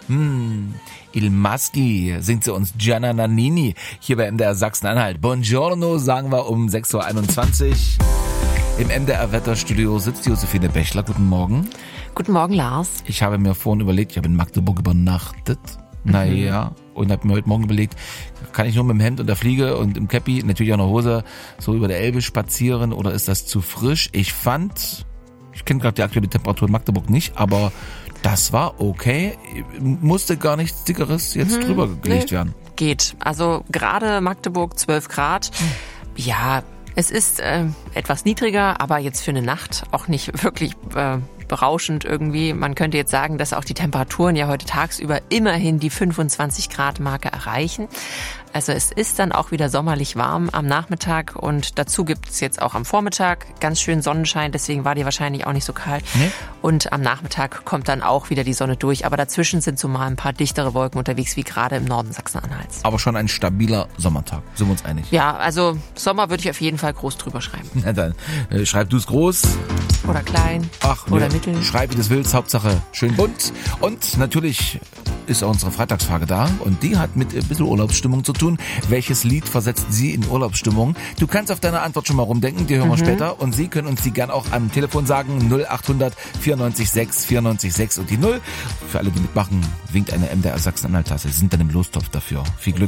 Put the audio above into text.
Il Maschi singt sie uns Gianna Nannini hier bei MDR Sachsen-Anhalt. Buongiorno sagen wir um 6.21 Uhr. Im MDR-Wetterstudio sitzt Josephine Bechler. Guten Morgen. Guten Morgen, Lars. Ich habe mir vorhin überlegt, ich habe in Magdeburg übernachtet. Naja, und habe mir heute Morgen überlegt, kann ich nur mit dem Hemd und der Fliege und im Käppi, natürlich auch in der Hose, so über der Elbe spazieren oder ist das zu frisch? Ich kenne gerade die aktuelle Temperatur in Magdeburg nicht, aber das war okay. Musste gar nichts Dickeres jetzt drüber gelegt werden. Geht. Also gerade Magdeburg 12 Grad. Ja, es ist etwas niedriger, aber jetzt für eine Nacht auch nicht wirklich berauschend irgendwie. Man könnte jetzt sagen, dass auch die Temperaturen ja heute tagsüber immerhin die 25 Grad Marke erreichen. Also es ist dann auch wieder sommerlich warm am Nachmittag und dazu gibt es jetzt auch am Vormittag ganz schön Sonnenschein, deswegen war die wahrscheinlich auch nicht so kalt. Nee. Und am Nachmittag kommt dann auch wieder die Sonne durch, aber dazwischen sind so mal ein paar dichtere Wolken unterwegs, wie gerade im Norden Sachsen-Anhalts. Aber schon ein stabiler Sommertag, sind wir uns einig? Ja, also Sommer würde ich auf jeden Fall groß drüber schreiben. Na dann, schreib du es groß. Oder klein. Ach, oder mittel. Schreib, wie du willst, Hauptsache schön bunt. Und natürlich ist auch unsere Freitagsfrage da und die hat mit ein bisschen Urlaubsstimmung zu tun. Welches Lied versetzt Sie in Urlaubsstimmung? Du kannst auf deine Antwort schon mal rumdenken, die hören wir später. Und Sie können uns die gern auch am Telefon sagen, 0800 94 6 94 6 und die 0. Für alle, die mitmachen, winkt eine MDR Sachsen-Anhalt-Tasse. Sie sind dann im Lostopf dafür. Viel Glück.